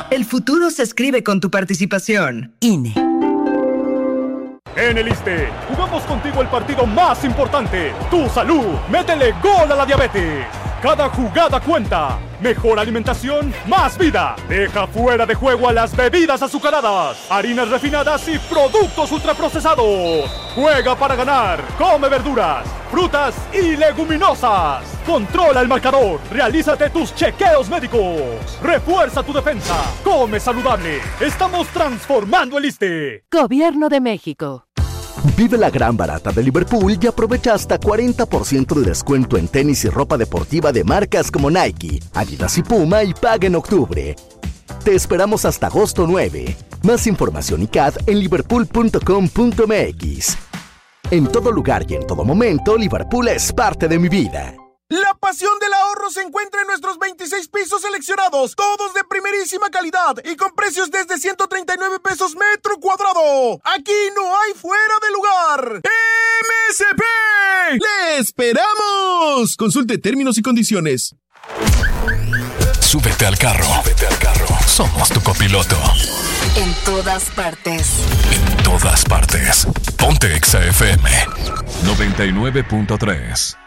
El futuro se escribe con tu participación. INE. En el ISSSTE, jugamos contigo el partido más importante, tu salud. Métele gol a la diabetes. Cada jugada cuenta. Mejor alimentación, más vida. Deja fuera de juego a las bebidas azucaradas, harinas refinadas y productos ultraprocesados. Juega para ganar. Come verduras, frutas y leguminosas. Controla el marcador. Realízate tus chequeos médicos. Refuerza tu defensa. Come saludable. Estamos transformando el ISSSTE. Gobierno de México. Vive la gran barata de Liverpool y aprovecha hasta 40% de descuento en tenis y ropa deportiva de marcas como Nike, Adidas y Puma y paga en octubre. Te esperamos hasta agosto 9. Más información y CAD en liverpool.com.mx. En todo lugar y en todo momento, Liverpool es parte de mi vida. La pasión del ahorro se encuentra en nuestros 26 pisos seleccionados, todos de primerísima calidad y con precios desde 139 pesos metro cuadrado. Aquí no hay fuera de lugar. ¡MSP! ¡Le esperamos! Consulte términos y condiciones. Súbete al carro. Súbete al carro. Somos tu copiloto. En todas partes. En todas partes. Ponte Exa FM 99.3.